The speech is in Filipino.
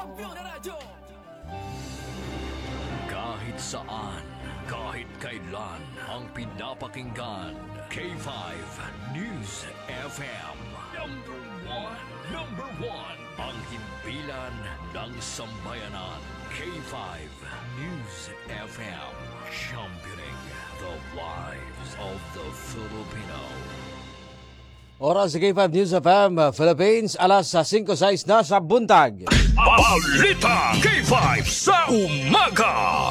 Kahit saan, kahit kailan, ang pinapakinggan. K5 News FM. Number one. Ang himpilan ng sambayanan. K5 News FM. Championing the lives of the Filipino. Oras sa K5 News FM Philippines, alas 5:06 na sa buntag. Balita K5 sa umaga.